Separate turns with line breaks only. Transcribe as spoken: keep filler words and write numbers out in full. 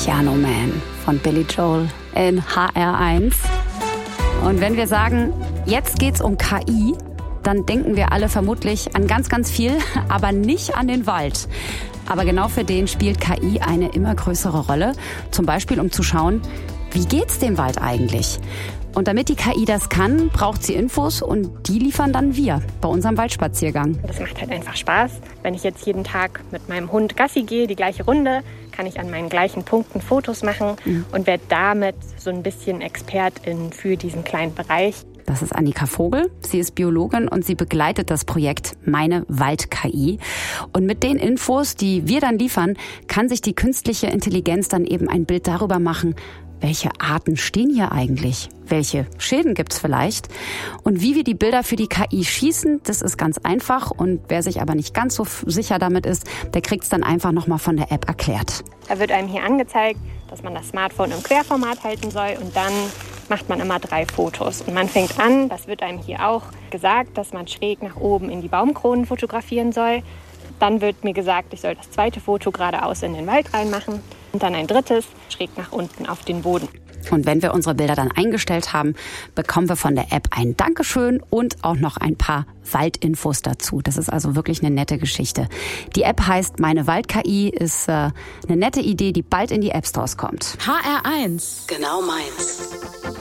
Piano Man von Billy Joel in H R eins. Und wenn wir sagen, jetzt geht's um K I, dann denken wir alle vermutlich an ganz, ganz viel, aber nicht an den Wald. Aber genau für den spielt K I eine immer größere Rolle. Zum Beispiel, um zu schauen, wie geht's dem Wald eigentlich? Und damit die K I das kann, braucht sie Infos und die liefern dann wir bei unserem Waldspaziergang.
Das macht halt einfach Spaß. Wenn ich jetzt jeden Tag mit meinem Hund Gassi gehe, die gleiche Runde, kann ich an meinen gleichen Punkten Fotos machen mhm. und werde damit so ein bisschen Expertin für diesen kleinen Bereich.
Das ist Annika Vogel. Sie ist Biologin und sie begleitet das Projekt Meine Wald-K I. Und mit den Infos, die wir dann liefern, kann sich die künstliche Intelligenz dann eben ein Bild darüber machen, welche Arten stehen hier eigentlich? Welche Schäden gibt's vielleicht? Und wie wir die Bilder für die K I schießen, das ist ganz einfach. Und wer sich aber nicht ganz so sicher damit ist, der kriegt's dann einfach nochmal von der App erklärt.
Da wird einem hier angezeigt, dass man das Smartphone im Querformat halten soll und dann macht man immer drei Fotos. Und man fängt an, das wird einem hier auch gesagt, dass man schräg nach oben in die Baumkronen fotografieren soll. Dann wird mir gesagt, ich soll das zweite Foto geradeaus in den Wald reinmachen und dann ein drittes schräg nach unten auf den Boden.
Und wenn wir unsere Bilder dann eingestellt haben, bekommen wir von der App ein Dankeschön und auch noch ein paar Waldinfos dazu. Das ist also wirklich eine nette Geschichte. Die App heißt Meine Wald-K I, ist äh, eine nette Idee, die bald in die App Stores kommt.
H R eins.
Genau meins.